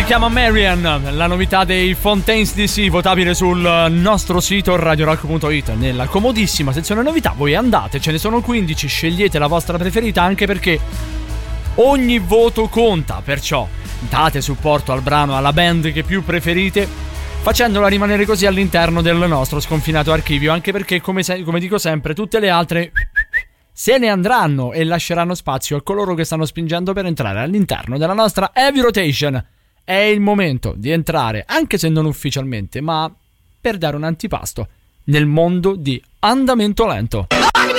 chiama Marian, la novità dei Fontaines DC, votabile sul nostro sito radiorock.it. Nella comodissima sezione novità voi andate, ce ne sono 15, scegliete la vostra preferita, anche perché ogni voto conta, perciò date supporto al brano, alla band che più preferite, facendola rimanere così all'interno del nostro sconfinato archivio, anche perché come dico sempre, tutte le altre se ne andranno e lasceranno spazio a coloro che stanno spingendo per entrare all'interno della nostra Heavy Rotation. È il momento di entrare, anche se non ufficialmente, ma per dare un antipasto nel mondo di Andamento Lento.